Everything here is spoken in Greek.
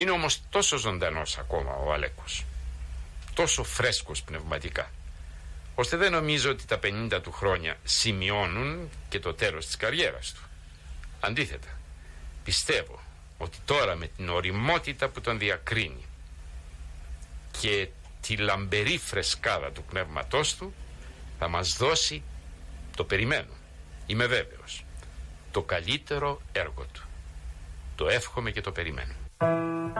Είναι όμως τόσο ζωντανός ακόμα ο Αλέκος, τόσο φρέσκος πνευματικά, ώστε δεν νομίζω ότι τα 50 του χρόνια σημειώνουν και το τέλος της καριέρας του. Αντίθετα, πιστεύω ότι τώρα με την ωριμότητα που τον διακρίνει και τη λαμπερή φρεσκάδα του πνεύματός του θα μας δώσει, το περιμένω, είμαι βέβαιος, το καλύτερο έργο του. Το εύχομαι και το περιμένω.